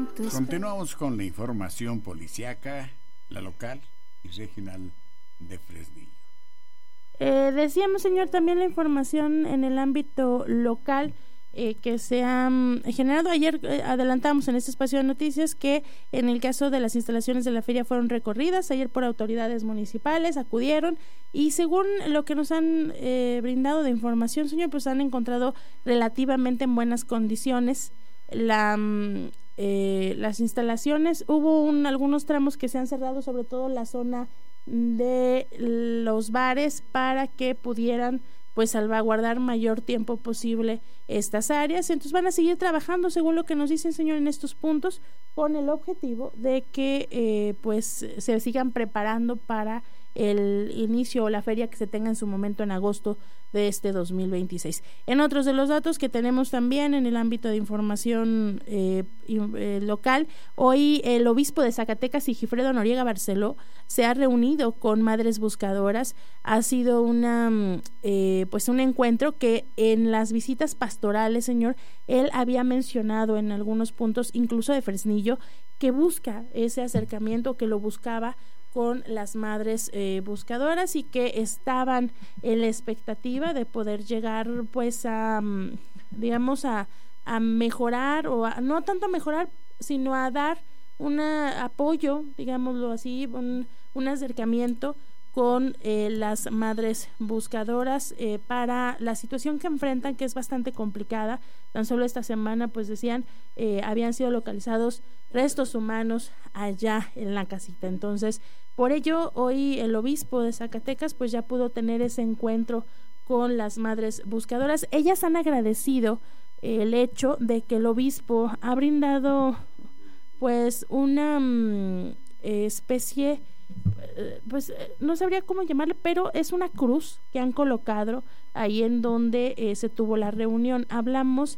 Continuamos con la información policíaca, la local y regional de Fresnillo. Decíamos, señor, también la información en el ámbito local que se ha generado. Ayer adelantamos en este espacio de noticias que en el caso de las instalaciones de la feria fueron recorridas ayer por autoridades municipales, acudieron y según lo que nos han brindado de información, señor, pues han encontrado relativamente en buenas condiciones las instalaciones. Hubo algunos tramos que se han cerrado, sobre todo la zona de los bares, para que pudieran pues salvaguardar mayor tiempo posible estas áreas. Entonces van a seguir trabajando, según lo que nos dicen, señor, en estos puntos, con el objetivo de que pues se sigan preparando para el inicio o la feria que se tenga en su momento en agosto de este 2026. En otros de los datos que tenemos también en el ámbito de información local, hoy el obispo de Zacatecas, Sigifredo Noriega Barceló, se ha reunido con madres buscadoras. Ha sido pues un encuentro que en las visitas pastorales, señor, él había mencionado en algunos puntos, incluso de Fresnillo, que busca ese acercamiento, que lo buscaba con las madres buscadoras y que estaban en la expectativa de poder llegar pues a digamos a mejorar, o no tanto a mejorar, sino a dar un apoyo, digámoslo así, un acercamiento con las madres buscadoras para la situación que enfrentan, que es bastante complicada. Tan solo esta semana pues decían habían sido localizados restos humanos allá en la casita. Entonces, por ello hoy el obispo de Zacatecas pues ya pudo tener ese encuentro con las madres buscadoras. Ellas han agradecido el hecho de que el obispo ha brindado pues una especie, pues no sabría cómo llamarle, pero es una cruz que han colocado ahí en donde se tuvo la reunión. Hablamos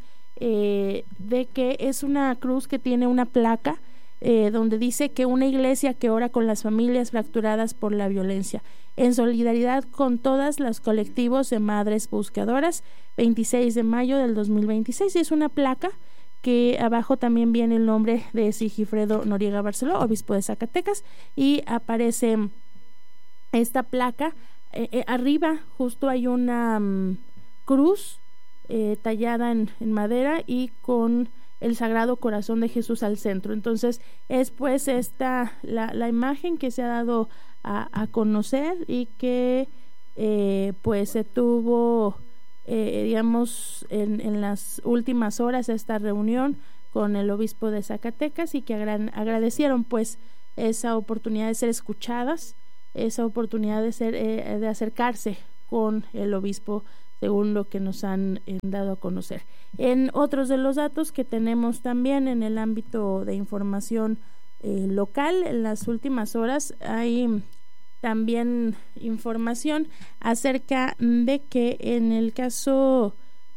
de que es una cruz que tiene una placa donde dice que una iglesia que ora con las familias fracturadas por la violencia, en solidaridad con todos los colectivos de madres buscadoras, 26 de mayo del 2026, y es una placa que abajo también viene el nombre de Sigifredo Noriega Barceló, obispo de Zacatecas, y aparece esta placa. Arriba justo hay una cruz tallada en madera y con el Sagrado Corazón de Jesús al centro. Entonces es pues esta la imagen que se ha dado a conocer y que pues se tuvo digamos en las últimas horas esta reunión con el obispo de Zacatecas, y que agradecieron pues esa oportunidad de ser escuchadas, esa oportunidad de acercarse con el obispo, según lo que nos han dado a conocer. En otros de los datos que tenemos también en el ámbito de información local, en las últimas horas hay también información acerca de que en el caso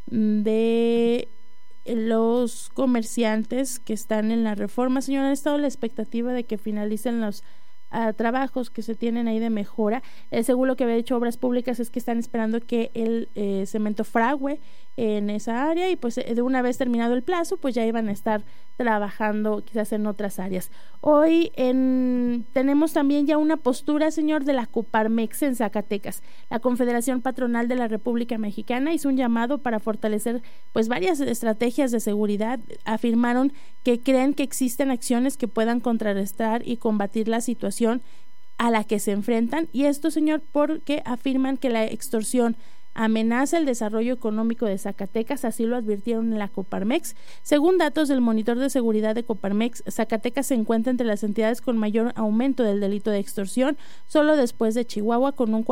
de los comerciantes que están en la reforma, señora, ha estado la expectativa de que finalicen los trabajos que se tienen ahí de mejora. Según lo que había dicho Obras Públicas, es que están esperando que el cemento fragüe en esa área, y pues de una vez terminado el plazo pues ya iban a estar trabajando quizás en otras áreas. Hoy tenemos también ya una postura, señor, de la Coparmex en Zacatecas. La Confederación Patronal de la República Mexicana hizo un llamado para fortalecer pues varias estrategias de seguridad. Afirmaron que creen que existen acciones que puedan contrarrestar y combatir la situación a la que se enfrentan, y esto, señor, porque afirman que la extorsión amenaza el desarrollo económico de Zacatecas, así lo advirtieron en la Coparmex. Según datos del monitor de seguridad de Coparmex, Zacatecas se encuentra entre las entidades con mayor aumento del delito de extorsión, solo después de Chihuahua, con un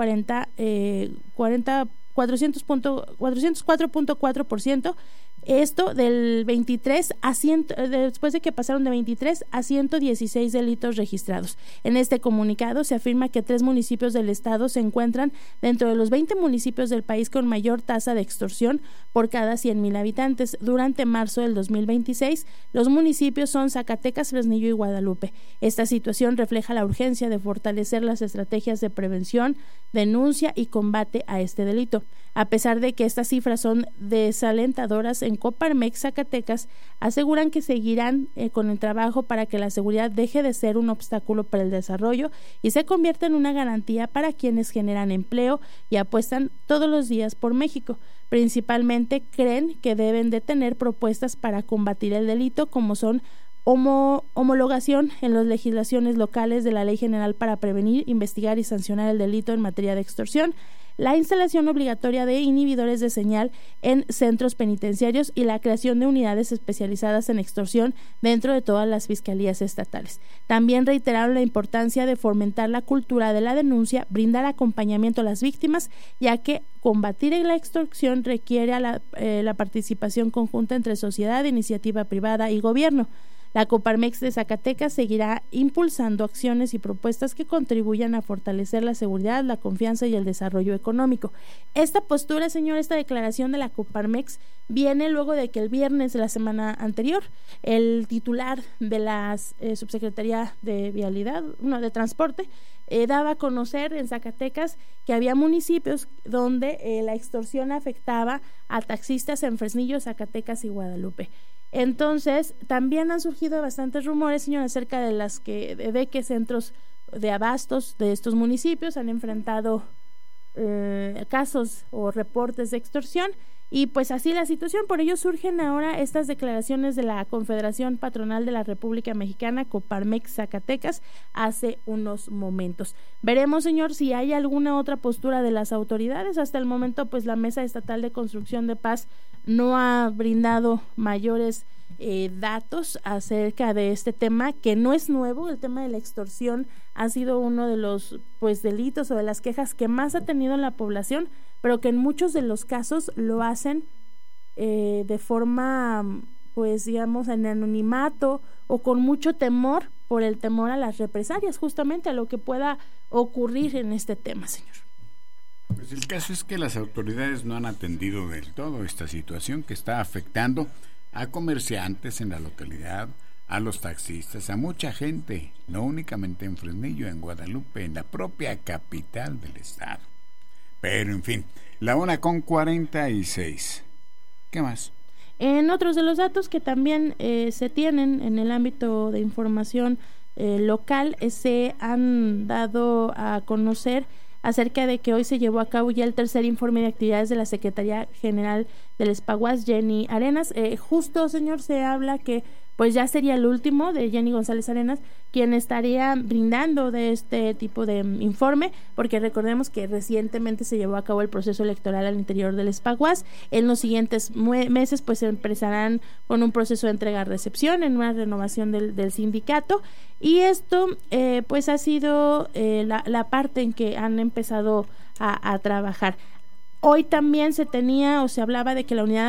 404.4%. Esto del 23 a 100, después de que pasaron de 23 a 116 delitos registrados. En este comunicado se afirma que 3 municipios del estado se encuentran dentro de los 20 municipios del país con mayor tasa de extorsión por cada 100,000 habitantes. Durante marzo del 2026, los municipios son Zacatecas, Fresnillo y Guadalupe. Esta situación refleja la urgencia de fortalecer las estrategias de prevención, denuncia y combate a este delito. A pesar de que estas cifras son desalentadoras, en Coparmex Zacatecas aseguran que seguirán con el trabajo para que la seguridad deje de ser un obstáculo para el desarrollo y se convierta en una garantía para quienes generan empleo y apuestan todos los días por México. Principalmente creen que deben de tener propuestas para combatir el delito, como son homologación en las legislaciones locales de la Ley General para prevenir, investigar y sancionar el delito en materia de extorsión, la instalación obligatoria de inhibidores de señal en centros penitenciarios y la creación de unidades especializadas en extorsión dentro de todas las fiscalías estatales. También reiteraron la importancia de fomentar la cultura de la denuncia, brindar acompañamiento a las víctimas, ya que combatir la extorsión requiere la participación conjunta entre sociedad, iniciativa privada y gobierno. La Coparmex de Zacatecas seguirá impulsando acciones y propuestas que contribuyan a fortalecer la seguridad, la confianza y el desarrollo económico. Esta postura, señor, esta declaración de la Coparmex viene luego de que el viernes de la semana anterior el titular de la Subsecretaría de de Transporte daba a conocer en Zacatecas que había municipios donde la extorsión afectaba a taxistas en Fresnillo, Zacatecas y Guadalupe. Entonces, también han surgido bastantes rumores, señor, acerca de que centros de abastos de estos municipios han enfrentado casos o reportes de extorsión, y pues así la situación. Por ello surgen ahora estas declaraciones de la Confederación Patronal de la República Mexicana, Coparmex Zacatecas, hace unos momentos. Veremos, señor, si hay alguna otra postura de las autoridades. Hasta el momento, pues la Mesa Estatal de Construcción de Paz no ha brindado mayores datos acerca de este tema, que no es nuevo. El tema de la extorsión ha sido uno de los delitos o de las quejas que más ha tenido la población, pero que en muchos de los casos lo hacen de forma, digamos, en anonimato o con mucho temor, por el temor a las represalias, justamente a lo que pueda ocurrir en este tema, señor. Pues el caso es que las autoridades no han atendido del todo esta situación que está afectando a comerciantes en la localidad, a los taxistas, a mucha gente, no únicamente en Fresnillo, en Guadalupe, en la propia capital del estado. Pero en fin, la 1:46. ¿Qué más? En otros de los datos que también se tienen en el ámbito de información local, se han dado a conocer acerca de que hoy se llevó a cabo ya el tercer informe de actividades de la Secretaría General del Espaguas, Jenny Arenas. Justo, señor, se habla que pues ya sería el último de Jenny González Arenas, quien estaría brindando de este tipo de informe, porque recordemos que recientemente se llevó a cabo el proceso electoral al interior del Espaguas. En los siguientes meses pues se empezarán con un proceso de entrega-recepción en una renovación del sindicato, y esto pues ha sido la parte en que han empezado a trabajar. Hoy también se hablaba de que la unidad